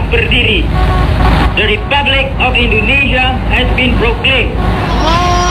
berdiri. The Republic of Indonesia has been proclaimed.